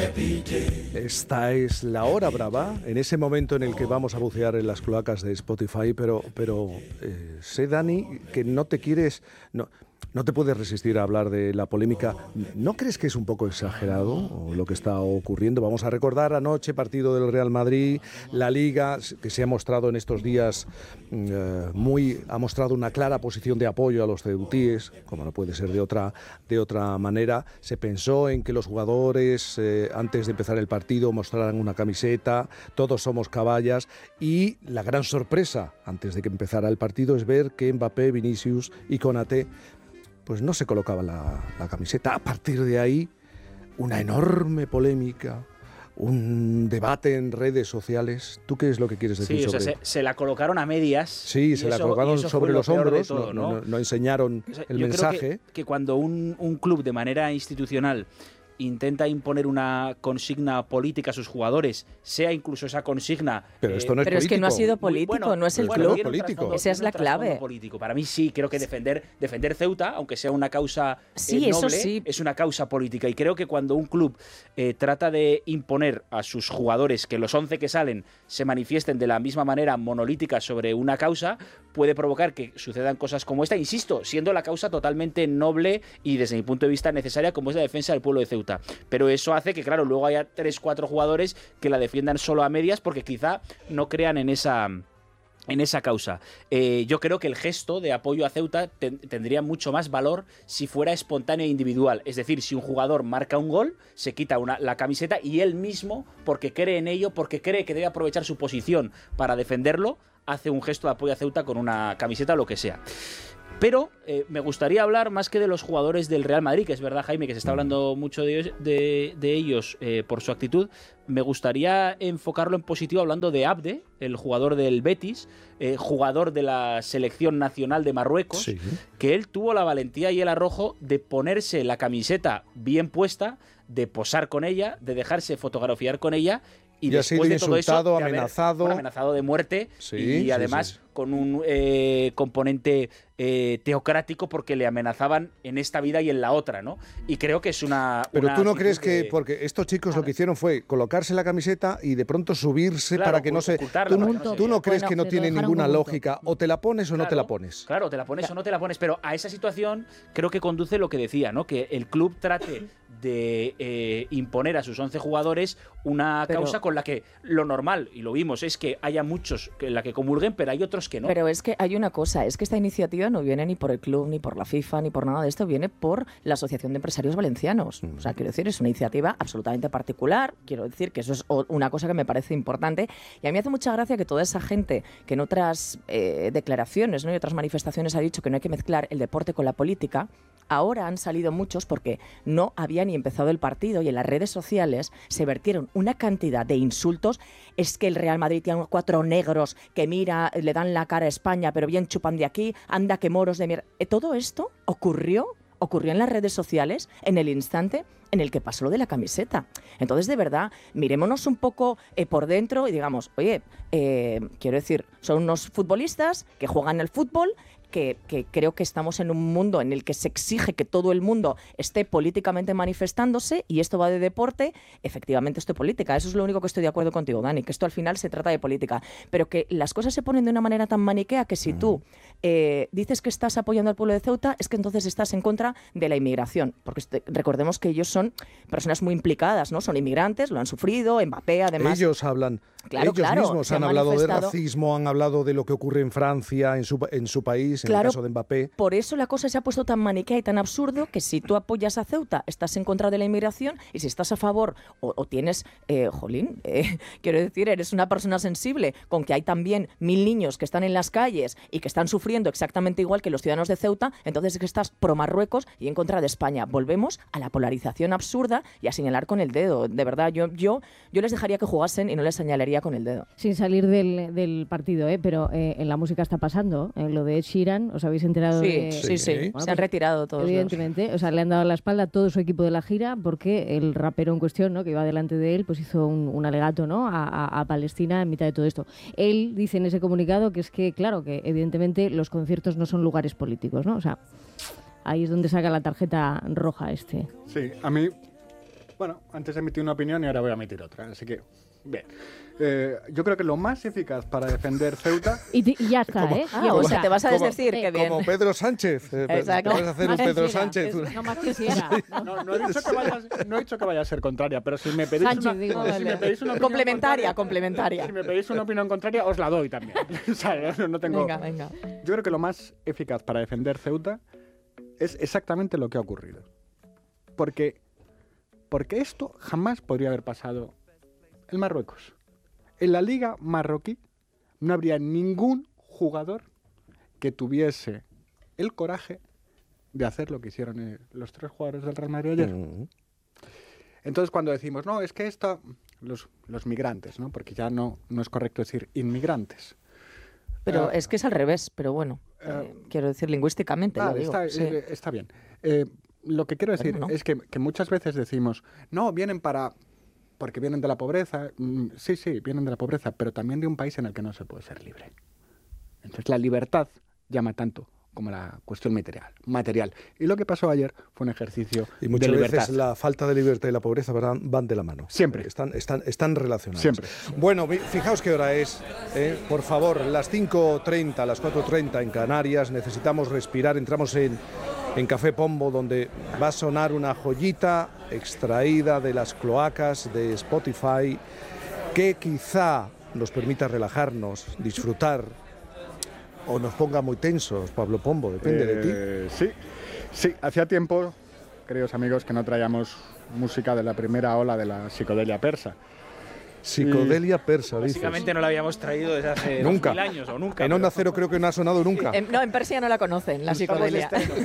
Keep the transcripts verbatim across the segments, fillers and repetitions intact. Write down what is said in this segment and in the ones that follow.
Esta es la hora brava, en ese momento en el que vamos a bucear en las cloacas de Spotify, pero, pero eh, sé, Dani, que no te quieres... No, No te puedes resistir a hablar de la polémica. ¿No crees que es un poco exagerado lo que está ocurriendo? Vamos a recordar anoche partido del Real Madrid, la Liga, que se ha mostrado en estos días eh, muy, ha mostrado una clara posición de apoyo a los ceutíes, como no puede ser de otra, de otra manera. Se pensó en que los jugadores, eh, antes de empezar el partido, mostraran una camiseta, todos somos caballas, y la gran sorpresa, antes de que empezara el partido, es ver que Mbappé, Vinicius y Konaté pues no se colocaba la, la camiseta. A partir de ahí, una enorme polémica, un debate en redes sociales. ¿Tú qué es lo que quieres decir sí, sobre o sea, se, se la colocaron a medias. Sí, se eso, la colocaron sobre los hombros, todo, no, ¿no? no, no enseñaron o sea, el yo mensaje. Creo que, que cuando un, un club de manera institucional intenta imponer una consigna política a sus jugadores, sea incluso esa consigna... Pero esto no es Pero político. es que no ha sido político, bueno, no es el bueno, club. Político. Esa es la clave. Político. Para mí sí, creo que defender, defender Ceuta, aunque sea una causa sí, eh, noble, eso sí. es una causa política. Y creo que cuando un club eh, trata de imponer a sus jugadores que los once que salen se manifiesten de la misma manera monolítica sobre una causa, puede provocar que sucedan cosas como esta, insisto, siendo la causa totalmente noble y desde mi punto de vista necesaria, como es la defensa del pueblo de Ceuta. Pero eso hace que, claro, luego haya tres, cuatro jugadores que la defiendan solo a medias porque quizá no crean en esa... en esa causa. Eh, yo creo que el gesto de apoyo a Ceuta ten, tendría mucho más valor si fuera espontáneo e individual. Es decir, si un jugador marca un gol, se quita una, la camiseta y él mismo, porque cree en ello, porque cree que debe aprovechar su posición para defenderlo, hace un gesto de apoyo a Ceuta con una camiseta o lo que sea. Pero eh, me gustaría hablar más que de los jugadores del Real Madrid, que es verdad, Jaime, que se está hablando mucho de, de, de ellos eh, por su actitud. Me gustaría enfocarlo en positivo hablando de Abde, el jugador del Betis, eh, jugador de la selección nacional de Marruecos, sí. Que él tuvo la valentía y el arrojo de ponerse la camiseta bien puesta, de posar con ella, de dejarse fotografiar con ella. Y, y ha sido de todo insultado, eso, de amenazado. Haber, bueno, amenazado de muerte sí, y sí, además sí, sí. con un eh, componente eh, teocrático porque le amenazaban en esta vida y en la otra, ¿no? Y creo que es una... Pero una tú no crees que... que... Porque estos chicos lo que hicieron fue colocarse la camiseta y de pronto subirse claro, para que no se... Tú no, no, tú no crees bueno, que no tiene ninguna lógica. O te la pones o claro, no te la pones. Claro, te la pones claro. o no te la pones. Pero a esa situación creo que conduce lo que decía, ¿no? Que el club trate de eh, imponer a sus once jugadores una pero, causa con la que lo normal, y lo vimos, es que haya muchos en la que comulguen, pero hay otros que no. Pero es que hay una cosa, es que esta iniciativa no viene ni por el club, ni por la FIFA, ni por nada de esto, viene por la Asociación de Empresarios Valencianos. Mm. O sea, quiero decir, es una iniciativa absolutamente particular, quiero decir que eso es una cosa que me parece importante, y a mí me hace mucha gracia que toda esa gente que en otras eh, declaraciones, ¿no? y otras manifestaciones ha dicho que no hay que mezclar el deporte con la política. Ahora han salido muchos porque no había ni empezado el partido y en las redes sociales se vertieron una cantidad de insultos. Es que el Real Madrid tiene cuatro negros que mira, le dan la cara a España, pero bien chupan de aquí, anda que moros de mierda. Todo esto ocurrió, ocurrió en las redes sociales en el instante en el que pasó lo de la camiseta. Entonces, de verdad, mirémonos un poco eh, por dentro y digamos, oye, eh, quiero decir, son unos futbolistas que juegan el fútbol, Que, que creo que estamos en un mundo en el que se exige que todo el mundo esté políticamente manifestándose y esto va de deporte, efectivamente esto es política, eso es lo único que estoy de acuerdo contigo, Dani, que esto al final se trata de política, pero que las cosas se ponen de una manera tan maniquea que si tú eh, dices que estás apoyando al pueblo de Ceuta, es que entonces estás en contra de la inmigración, porque este, recordemos que ellos son personas muy implicadas, ¿no? Son inmigrantes, lo han sufrido, Mbappé además... Ellos hablan... Claro, Ellos claro, mismos han hablado de racismo, han hablado de lo que ocurre en Francia, en su, en su país, en claro, el caso de Mbappé. Por eso la cosa se ha puesto tan maniquea y tan absurdo que si tú apoyas a Ceuta, estás en contra de la inmigración, y si estás a favor o, o tienes, eh, jolín, eh, quiero decir, eres una persona sensible con que hay también mil niños que están en las calles y que están sufriendo exactamente igual que los ciudadanos de Ceuta, entonces es que estás pro Marruecos y en contra de España. Volvemos a la polarización absurda y a señalar con el dedo. De verdad, yo, yo, yo les dejaría que jugasen y no les señalaría con el dedo. Sin salir del, del partido, ¿eh? Pero eh, en la música está pasando. Eh, lo de Ed Sheeran, ¿os habéis enterado? Sí, de... sí, sí. Bueno, se han pues, retirado todos. Evidentemente, los... o sea, le han dado la espalda a todo su equipo de la gira porque el rapero en cuestión, ¿no? que iba delante de él, pues hizo un, un alegato, ¿no? a, a, a Palestina en mitad de todo esto. Él dice en ese comunicado que es que, claro, que evidentemente los conciertos no son lugares políticos, ¿no? O sea, ahí es donde saca la tarjeta roja este. Sí, a mí... Bueno, antes emití una opinión y ahora voy a emitir otra, así que, bien. Eh, yo creo que lo más eficaz para defender Ceuta... Y, y ya está, ¿Cómo? ¿eh? Ah, Y o ya sea, está. te vas a Como- desdecir, qué bien. Como Pedro Sánchez. eh, Exacto. Vas a hacer un Más Pedro quisiera, Sánchez. es- no más quisiera. No, no he dicho que vaya, no he dicho que vaya a ser contraria, pero si me pedís Sánchez, una, digo, si vale. me pedís una opinión Complementaria, contraria- complementaria. Si me pedís una opinión contraria, os la doy también. O sea, no, no tengo... Venga, venga. Yo creo que lo más eficaz para defender Ceuta es exactamente lo que ha ocurrido. Porque, porque esto jamás podría haber pasado en Marruecos. En la liga marroquí no habría ningún jugador que tuviese el coraje de hacer lo que hicieron eh, los tres jugadores del Real Madrid ayer. Mm. Entonces cuando decimos, no, es que esto, los, los migrantes, ¿no? Porque ya no, no es correcto decir inmigrantes. Pero Eh, es que es al revés, pero bueno, eh, eh, quiero decir lingüísticamente, lo Vale, digo. está, sí. eh, está bien. Eh, lo que quiero decir Bueno, no. es que, que muchas veces decimos, no, vienen para... porque vienen de la pobreza. Mm, sí, sí, vienen de la pobreza, pero también de un país en el que no se puede ser libre. Entonces la libertad llama tanto como la cuestión material. material. Y lo que pasó ayer fue un ejercicio Y muchas de veces libertad. la falta de libertad y la pobreza van, van de la mano. Siempre. Están, están, están relacionadas. Siempre. Bueno, vi- fijaos qué hora es. eh, Por favor, las cinco treinta, las cuatro treinta en Canarias. Necesitamos respirar. Entramos en, en Café Pombo, donde va a sonar una joyita extraída de las cloacas de Spotify que quizá nos permita relajarnos, disfrutar o nos ponga muy tensos. Pablo Pombo, depende de ti. Eh, Sí, sí, hacía tiempo, queridos amigos, que no traíamos música de la primera ola de la psicodelia persa. Psicodelia persa, dices. Básicamente no la habíamos traído desde hace Nunca. dos mil años o nunca. En Onda Cero creo que no ha sonado nunca. En- no, en Persia no la conocen, la psicodelia.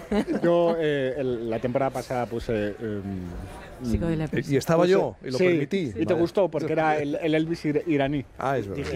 Yo eh, el- la temporada pasada puse... eh, Psicodelia Y estaba puse- yo, y lo sí, permití. Y te Vale. gustó porque era el, el Elvis ir- iraní. Ah, es verdad.